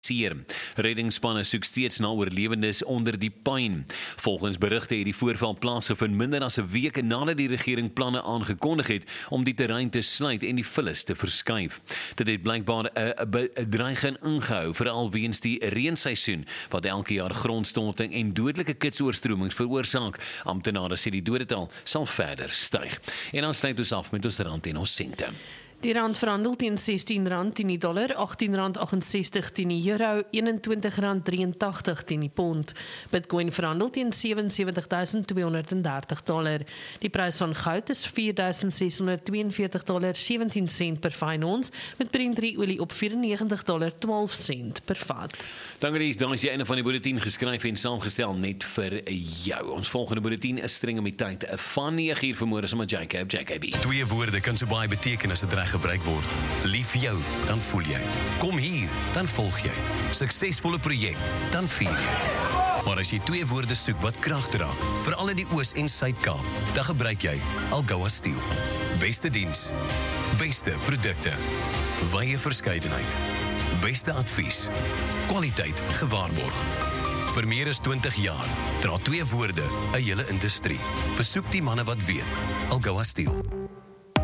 Reddingsspanne soek steeds na oorlewendes onder die puin. Volgens berigte het die voorval plaasgevind minder as 'n week nadat die regering planne aangekondig het om die terrein te sluit en die vullis te verskuif. Dit het blykbaar 'n bedreiging ingehou, veral weens die reenseisoen wat elke jaar grondstorting en dodelike kitsoorstromings veroorsaak. Amptenare sê die dodetal sal verder styg. En dan sluit ons af met ons rand en ons sente. Die rand verhandel teen R16 teen die dollar, R18.68 teen die euro, R21.83 teen die pond. Bitcoin verhandel teen $77,230. Die prys van goud is $4,642,17 per fyn ons, met Brent olie op $94,12 per vat. Dankie Ries, dan is die einde van die bulletin geskryf en saamgestel net vir jou. Ons volgende bulletin is streng met tyd van 9:00 vanmôre saam met JKB. Twee woorde kan so baie beteken as dit reg gebruik word. Lief vir jou, dan voel jy. Kom hier, dan volg jy. Suksesvolle projek, dan vier jy. Maar as jy twee woorde soek wat krag dra, veral in die Oos- en Suid-Kaap, dan gebruik jy Algoa Steel. Beste diens, beste produkte, wye verskeidenheid, beste advies, kwaliteit gewaarborg. Vir meer as 20 jaar dra twee woorde 'n hele industrie. Besoek die manne wat weet. Algoa Steel.